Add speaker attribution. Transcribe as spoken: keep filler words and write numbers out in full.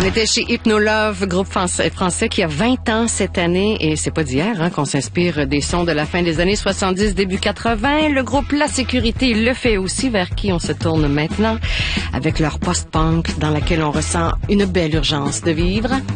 Speaker 1: était chez Hypnolove, groupe français qui a vingt ans cette année, et c'est pas d'hier hein, qu'on s'inspire des sons de la fin des années soixante-dix, début quatre-vingts. Le groupe La Sécurité le fait aussi, vers qui on se tourne maintenant avec leur post-punk dans laquelle on ressent une belle urgence de vivre.